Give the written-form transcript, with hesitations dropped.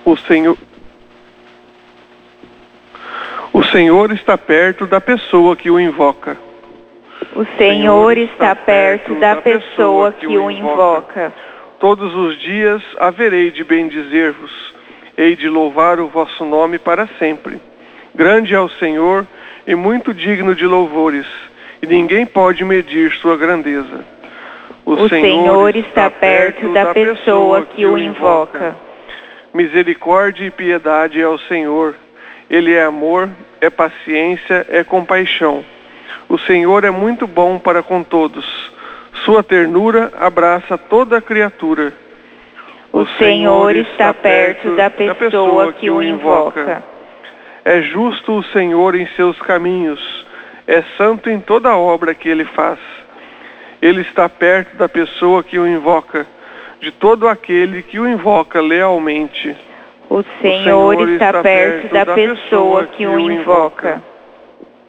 O Senhor está perto da pessoa que o invoca. O Senhor está perto da pessoa que o invoca. Todos os dias haverei de bendizer-vos. Hei de louvar o vosso nome para sempre. Grande é o Senhor e muito digno de louvores, e ninguém pode medir sua grandeza. O Senhor está perto da pessoa que o invoca. Misericórdia e piedade é o Senhor. Ele é amor, é paciência, é compaixão. O Senhor é muito bom para com todos. Sua ternura abraça toda a criatura. O Senhor está perto da pessoa que o invoca. É justo o Senhor em seus caminhos. É santo em toda a obra que ele faz. Ele está perto da pessoa que o invoca, de todo aquele que o invoca lealmente. O Senhor está perto da pessoa que o invoca.